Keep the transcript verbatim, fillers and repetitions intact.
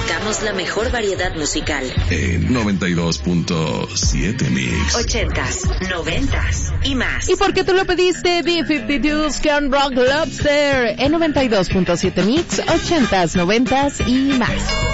buscamos la mejor variedad musical. En noventa y dos punto siete Mix. Ochentas, noventas y más. ¿Y por qué tú lo pediste? B cincuenta y dos con Rock Lobster en noventa y dos punto siete Mix, ochentas, noventas y más.